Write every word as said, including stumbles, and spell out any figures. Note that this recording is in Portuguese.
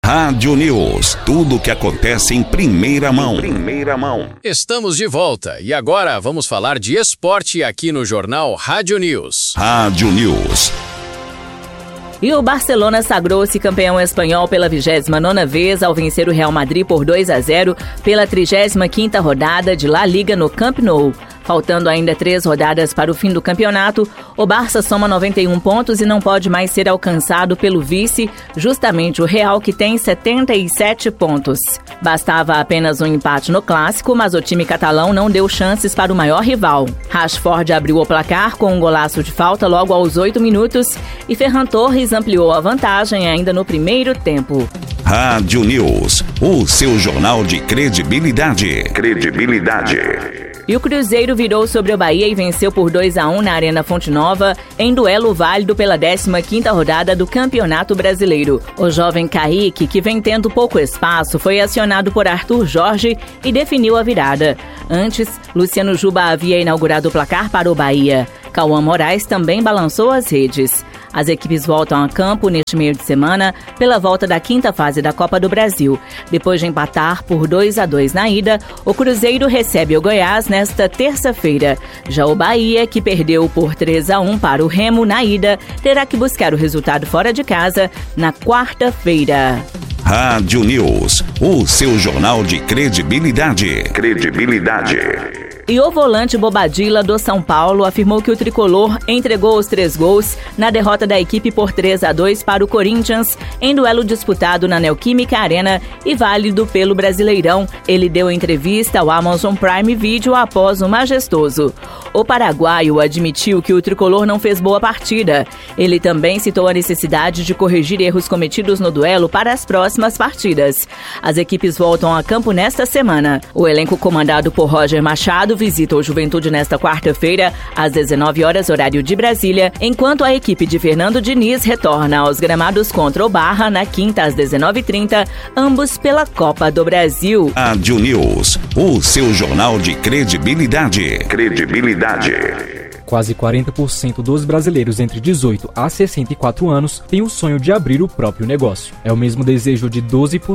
Rádio News, tudo o que acontece em primeira mão. Primeira mão. Estamos de volta e agora vamos falar de esporte aqui no Jornal Rádio News. Rádio News. E o Barcelona sagrou-se campeão espanhol pela vigésima nona vez ao vencer o Real Madrid por dois a zero pela trigésima quinta rodada de La Liga no Camp Nou. Faltando ainda três rodadas para o fim do campeonato, o Barça soma noventa e um pontos e não pode mais ser alcançado pelo vice, justamente o Real, que tem setenta e sete pontos. Bastava apenas um empate no clássico, mas o time catalão não deu chances para o maior rival. Rashford abriu o placar com um golaço de falta logo aos oito minutos e Ferran Torres ampliou a vantagem ainda no primeiro tempo. Rádio News, o seu jornal de credibilidade. Credibilidade. E o Cruzeiro virou sobre o Bahia e venceu por dois a um na Arena Fonte Nova, em duelo válido pela décima quinta rodada do Campeonato Brasileiro. O jovem Kaique, que vem tendo pouco espaço, foi acionado por Arthur Jorge e definiu a virada. Antes, Luciano Juba havia inaugurado o placar para o Bahia. Cauã Moraes também balançou as redes. As equipes voltam a campo neste meio de semana pela volta da quinta fase da Copa do Brasil. Depois de empatar por dois a dois na ida, o Cruzeiro recebe o Goiás nesta terça-feira. Já o Bahia, que perdeu por três a um para o Remo na ida, terá que buscar o resultado fora de casa na quarta-feira. Rádio News, o seu jornal de credibilidade. Credibilidade. E o volante Bobadilla do São Paulo afirmou que o tricolor entregou os três gols na derrota da equipe por três a dois para o Corinthians em duelo disputado na Neoquímica Arena e válido pelo Brasileirão. Ele deu entrevista ao Amazon Prime Video após o majestoso. O paraguaio admitiu que o tricolor não fez boa partida. Ele também citou a necessidade de corrigir erros cometidos no duelo para as próximas partidas. As equipes voltam a campo nesta semana. O elenco comandado por Roger Machado visita o Juventude nesta quarta-feira, às dezenove horas, horário de Brasília, enquanto a equipe de Fernando Diniz retorna aos gramados contra o Barra na quinta, às dezenove e trinta, ambos pela Copa do Brasil. Rádio News, o seu jornal de credibilidade. Credibilidade. Quase quarenta por cento dos brasileiros entre dezoito a sessenta e quatro anos têm o sonho de abrir o próprio negócio. É o mesmo desejo de doze por